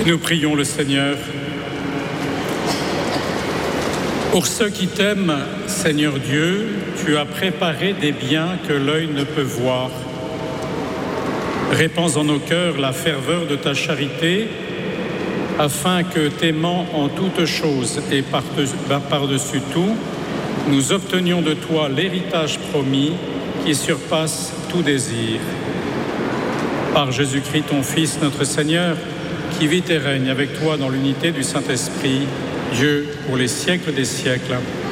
Nous prions le Seigneur. Pour ceux qui t'aiment, Seigneur Dieu, tu as préparé des biens que l'œil ne peut voir. Répands en nos cœurs la ferveur de ta charité, afin que, t'aimant en toutes choses et par-dessus tout, nous obtenions de toi l'héritage promis qui surpasse tout désir. Par Jésus-Christ, ton Fils, notre Seigneur, qui vit et règne avec toi dans l'unité du Saint-Esprit, Dieu pour les siècles des siècles.